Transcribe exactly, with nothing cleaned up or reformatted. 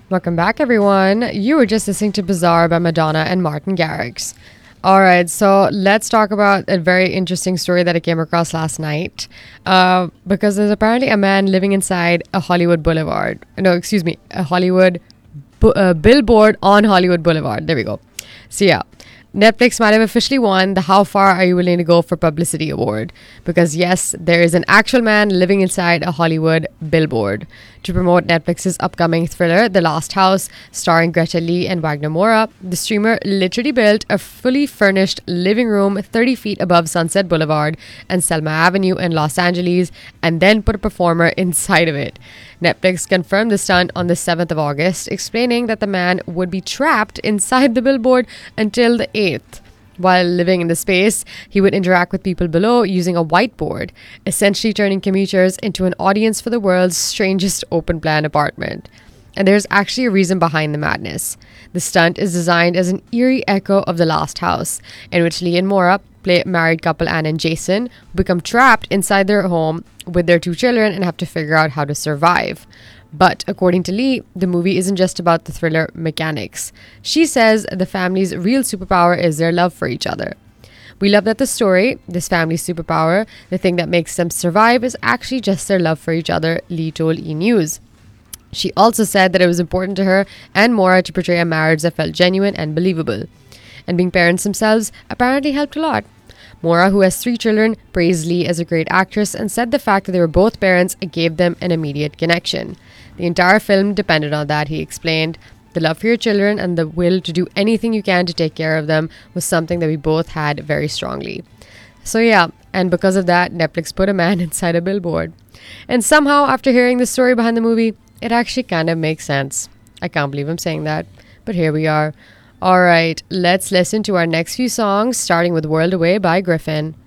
Welcome back, everyone. You were just listening to Bizarre by Madonna and Martin Garrix. All right, so let's talk about a very interesting story that I came across last night. Uh, because there's apparently a man living inside a Hollywood Boulevard. No, excuse me, a Hollywood bu- uh, billboard on Hollywood Boulevard. There we go. So, yeah. Netflix might have officially won the How Far Are You Willing to Go for Publicity award. Because, yes, there is an actual man living inside a Hollywood billboard to promote Netflix's upcoming thriller, The Last House, starring Greta Lee and Wagner Moura. The streamer literally built a fully furnished living room thirty feet above Sunset Boulevard and Selma Avenue in Los Angeles and then put a performer inside of it. Netflix confirmed the stunt on the seventh of August, explaining that the man would be trapped inside the billboard until the eighth. While living in the space, he would interact with people below using a whiteboard, essentially turning commuters into an audience for the world's strangest open-plan apartment. And there's actually a reason behind the madness. The stunt is designed as an eerie echo of The Last House, in which Lee and Maura play married couple Anne and Jason, who become trapped inside their home with their two children and have to figure out how to survive. But according to Lee, the movie isn't just about the thriller mechanics. She says the family's real superpower is their love for each other. We love that the story, this family's superpower, the thing that makes them survive, is actually just their love for each other, Lee told E! News. She also said that it was important to her and Maura to portray a marriage that felt genuine and believable. And being parents themselves apparently helped a lot. Maura, who has three children, praised Lee as a great actress and said the fact that they were both parents gave them an immediate connection. The entire film depended on that, he explained. The love for your children and the will to do anything you can to take care of them was something that we both had very strongly. So yeah, and because of that, Netflix put a man inside a billboard. And somehow, after hearing the story behind the movie, it actually kind of makes sense. I can't believe I'm saying that, but here we are. All right, let's listen to our next few songs, starting with World Away by Griffin.